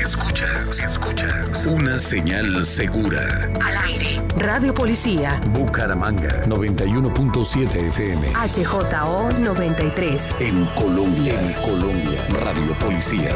Escuchas una señal segura. Al aire. Radio Policía. Bucaramanga 91.7 FM. HJO 93. En Colombia. Radio Policía.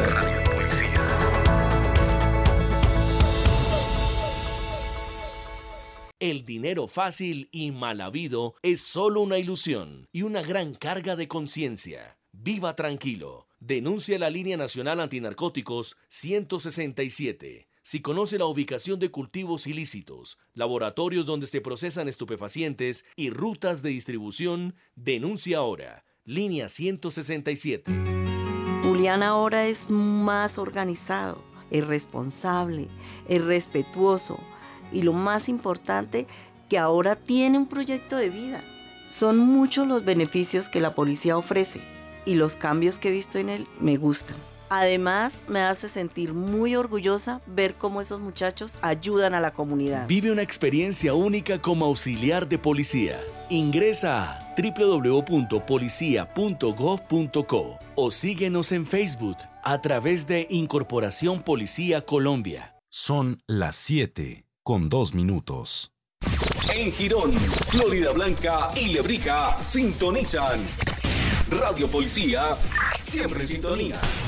El dinero fácil y mal habido es solo una ilusión y una gran carga de conciencia. Viva tranquilo. Denuncia la Línea Nacional Antinarcóticos 167. Si conoce la ubicación de cultivos ilícitos, laboratorios donde se procesan estupefacientes y rutas de distribución, denuncia ahora. Línea 167. Julián ahora es más organizado, es responsable, es respetuoso y lo más importante, que ahora tiene un proyecto de vida. Son muchos los beneficios que la policía ofrece y los cambios que he visto en él me gustan. Además, me hace sentir muy orgullosa ver cómo esos muchachos ayudan a la comunidad. Vive una experiencia única como auxiliar de policía. Ingresa a www.policia.gov.co o síguenos en Facebook a través de Incorporación Policía Colombia. Son las 7:02. En Girón, Florida Blanca y Lebrija sintonizan Radio Policía, siempre en sintonía.